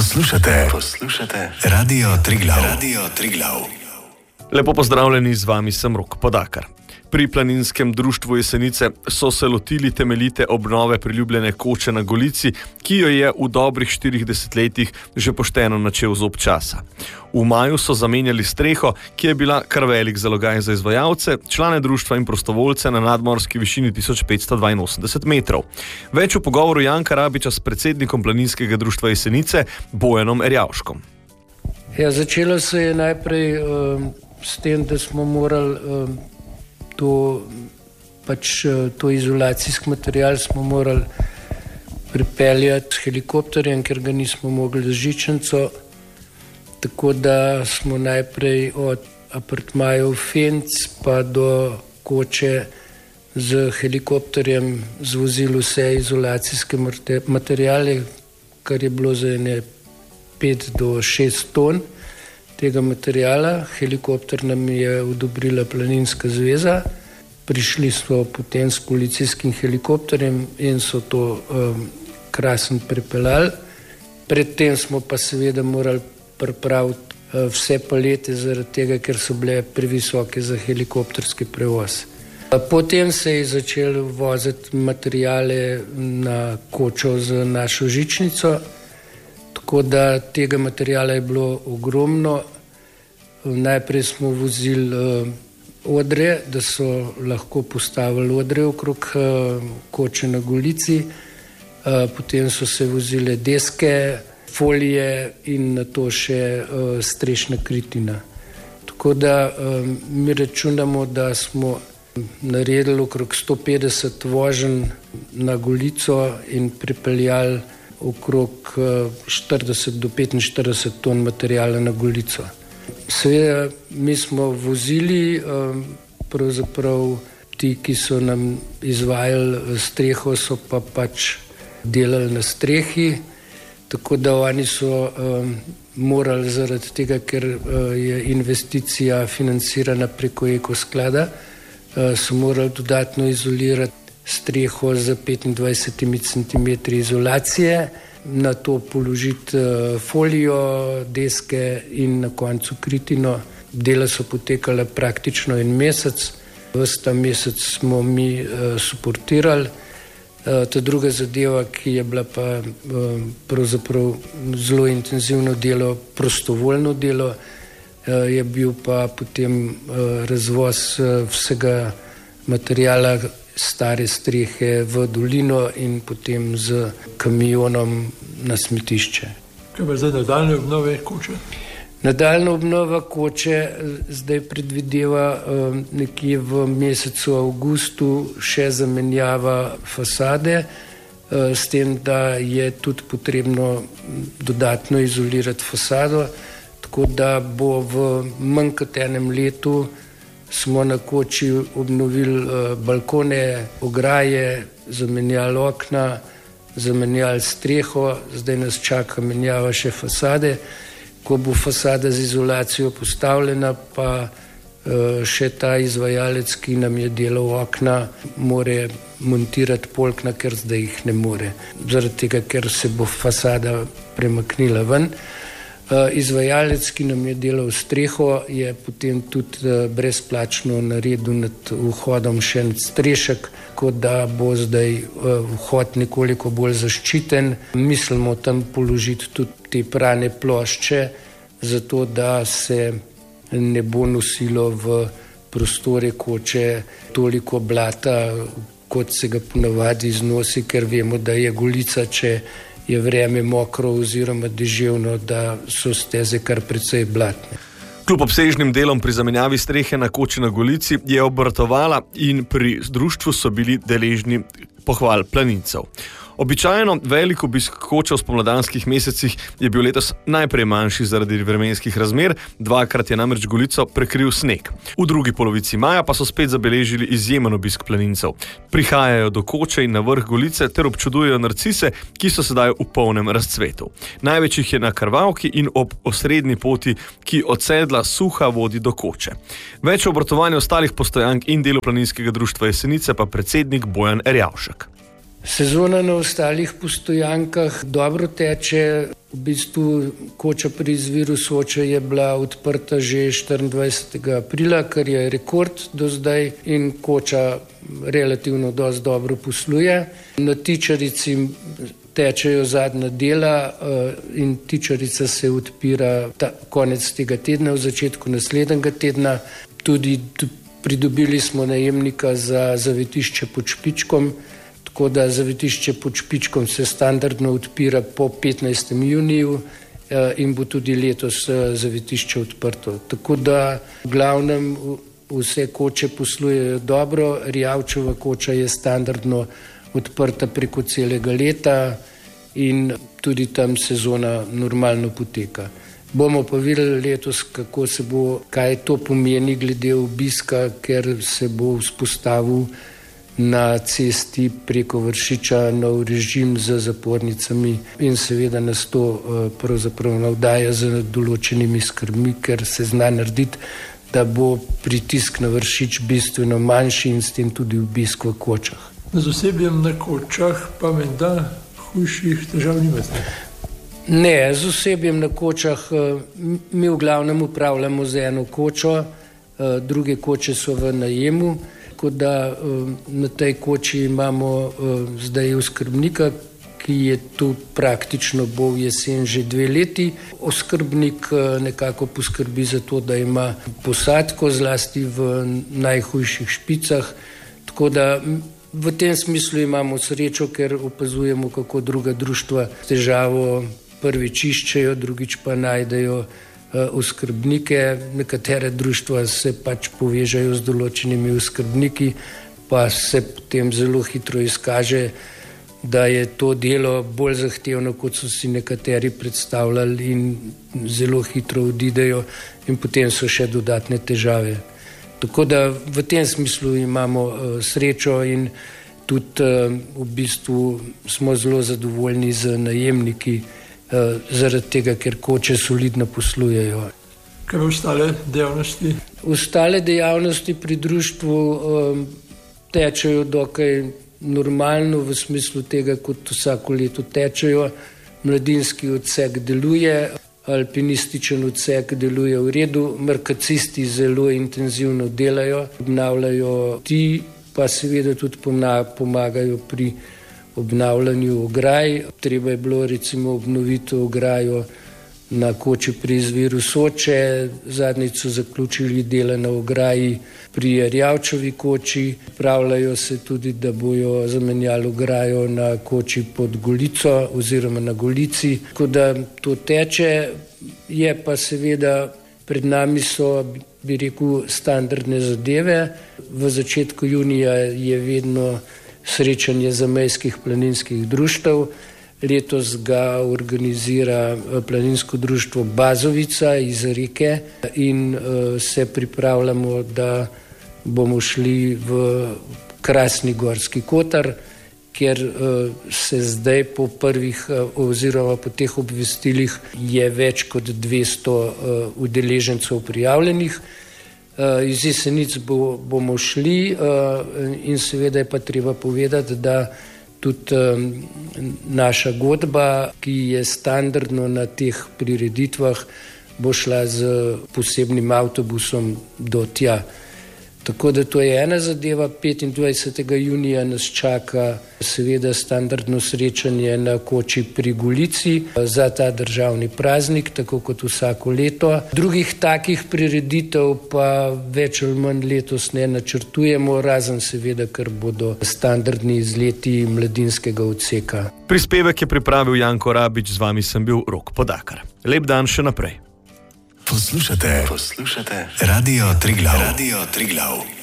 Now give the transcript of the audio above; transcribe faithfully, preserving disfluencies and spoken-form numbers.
Poslušate, poslušate Radio Triglav. Radio Triglav. Lepo pozdravljeni, z vami sem Rok Podakar. Pri Planinskem društvu Jesenice so se lotili temeljite obnove priljubljene koče na Golici, ki jo je v dobrih štirih desetletjih že pošteno načel zob časa. V maju so zamenjali streho, ki je bila kar velik zalogaj za izvajalce, člane društva in prostovoljce na nadmorski višini tisoč petsto dvainosemdeset metrov. Več v pogovoru Janka Rabiča s predsednikom Planinskega društva Jesenice, Bojanom Erjavškom. Ja, začelo se je najprej um, s tem, da smo morali um, To, pač, to izolacijski material smo morali pripeljati s helikopterjem, ker ga nismo mogli z žičnico. Tako da smo najprej od apartmajev Fenc pa do koče z helikopterjem zvozili vse izolacijske materijale, kar je bilo za ene pet do šest ton tega materijala. Helikopter nam je odobrila Planinska zveza. Prišli smo potem s policijskim helikopterjem in so to um, krasno pripeljali. Predtem smo pa seveda morali pripraviti uh, vse palete, zaradi tega, ker so bile previsoke za helikopterski prevoz. Potem se je začel voziti materijale na kočo z našo žičnico. Tako da tega materijala je bilo ogromno. Najprej smo vozili uh, odre, da so lahko postavili odre okrog uh, koče na Golici. Uh, potem so se vozile deske, folije in nato še uh, strešna kritina. Tako da um, mi računamo, da smo naredili okrog sto petdeset voženj na Golico in pripeljali okrog štirideset do petinštirideset ton materijala na Golico. Seveda, mi smo vozili, pravzaprav ti, ki so nam izvajali streho, so pa pač delali na strehi, tako da oni so morali zaradi tega, ker je investicija financirana preko ekosklada, so morali dodatno izolirati streho z petindvajset centimetrov izolacije, na to položiti folijo, deske in na koncu kritino. Dela so potekala praktično en mesec. Ves ta mesec smo mi suportirali. Ta druga zadeva, ki je bila pa pravzaprav zelo intenzivno delo, prostovoljno delo, je bil pa potem razvoz vsega materijala stare strehe v dolino in potem z kamionom na smetišče. Kaj pa zdaj nadaljne obnove koče? Nadaljna obnova koče zdaj predvideva um, nekje v mesecu avgustu še zamenjava fasade, uh, s tem, da je tudi potrebno dodatno izolirati fasado, tako da bo v manj kot enem letu smo na koči obnovili uh, balkone, ograje, zamenjali okna, zamenjali streho, zdaj nas čaka menjava še fasade. Ko bo fasada z izolacijo postavljena, pa uh, še ta izvajalec, ki nam je delal okna, more montirati polkna, ker zdaj jih ne more. Zaradi tega, ker se bo fasada premaknila ven. Uh, izvajalec, ki nam je delal streho, je potem tudi uh, brezplačno naredil nad vhodom še en strešek, tako da bo zdaj uh, vhod nekoliko bolj zaščiten. Mislimo tam položiti tudi te prane plošče, zato da se ne bo nosilo v prostore koče toliko blata, kot se ga ponavadi iznosi, ker vemo, da je Golica, če je vreme mokro oziroma deževno, da so steze kar precej blatne. Kljub obsežnim delom pri zamenjavi strehe na koči na Golici je obratovala in pri društvu so bili deležni pohval planincev. Običajno velik obisk koče v spomladanskih mesecih je bil letos najprej manjši zaradi vremenskih razmer, dvakrat je namreč Golico prekril sneg. V drugi polovici maja pa so spet zabeležili izjemen obisk planincev. Prihajajo do koče in na vrh Golice ter občudujejo narcise, ki so sedaj v polnem razcvetu. Največ jih je na Krvavki in ob osrednji poti, ki od Sedla Suha vodi do koče. Več o obratovanju ostalih postojank in delu Planinskega društva Jesenice pa predsednik Bojan Erjavšek. Sezona na ostalih postojankah dobro teče. V bistvu koča pri izviru Soče je bila odprta že štiriindvajsetega aprila, kar je rekord do zdaj in koča relativno dosti dobro posluje. Na Tičarici tečejo zadnja dela in Tičarica se odpira ta, konec tega tedna, v začetku naslednjega tedna. Tudi pridobili smo najemnika za zavetišče pod Špičkom, tako da zavetišče pod Špičkom se standardno odpira po petnajstem juniju in bo tudi letos zavetišče odprto. Tako da v glavnem vse koče poslujejo dobro, Rijavčeva koča je standardno odprta preko celega leta in tudi tam sezona normalno poteka. Bomo pa videli letos, kako se bo, kaj to pomeni glede obiska, ker se bo vzpostavil na cesti preko Vršiča nov režim z zapornicami in seveda nas to pravzaprav navdaja z določenimi skrbmi, ker se zna narediti, da bo pritisk na Vršič bistveno manjši in s tem tudi obisk v kočah. Z osebjem na kočah pa menda hujših težav nimate? Ne, z osebjem na kočah mi v glavnem upravljamo z eno kočo, druge koče so v najemu, tako da na tej koči imamo zdaj oskrbnika, ki je tu praktično bo v jesen že dve leti. Oskrbnik nekako poskrbi za to, da ima posadko zlasti v najhujših špicah, tako da v tem smislu imamo srečo, ker opazujemo, kako druga društva težavo prvič iščejo, drugič pa najdejo oskrbnike. Nekatere društva se pač povežajo z določenimi oskrbniki, pa se potem zelo hitro izkaže, da je to delo bolj zahtevno, kot so si nekateri predstavljali in zelo hitro odidejo in potem so še dodatne težave. Tako da v tem smislu imamo srečo in tudi v bistvu smo zelo zadovoljni z najemniki, zaradi tega, ker koče solidno poslujejo. Kaj ostale dejavnosti? Ostale dejavnosti pri društvu um, tečejo dokaj normalno, v smislu tega, kot vsako leto tečejo. Mladinski odsek deluje, alpinističen odsek deluje v redu, markacisti zelo intenzivno delajo, obnavljajo ti, pa seveda tudi pomagajo pri obnavljanju ograj. Treba je bilo recimo obnoviti ograjo na koči pri izviru Soče, zadnjič so zaključili dela na ograji pri Rijavčevi koči, pravljajo se tudi, da bojo zamenjali ograjo na koči pod Golico oziroma na Golici, tako da to teče, je pa seveda pred nami so, bi rekel, standardne zadeve. V začetku junija je vedno srečanje zamejskih planinskih društev. Letos ga organizira planinsko društvo Bazovica iz Reke in uh, se pripravljamo, da bomo šli v krasni Gorski Kotar, kjer uh, se zdaj po prvih uh, oziroma po teh obvestilih je več kot dvesto uh, udeležencev prijavljenih. Uh, iz Jesenic bo, bomo šli uh, in seveda je pa treba povedati, da tudi um, naša godba, ki je standardno na teh prireditvah, bo šla z posebnim avtobusom do tja. Tako da to je ena zadeva. petindvajsetega junija nas čaka seveda standardno srečanje na koči pri Golici za ta državni praznik, tako kot vsako leto. Drugih takih prireditev pa več ali manj letos ne načrtujemo, razen seveda, ker bodo standardni izleti mladinskega odseka. Prispevek je pripravil Janko Rabič, z vami sem bil Rok Podakar. Lep dan še naprej. Poslušate, poslušate Radio Triglav. Radio Triglav.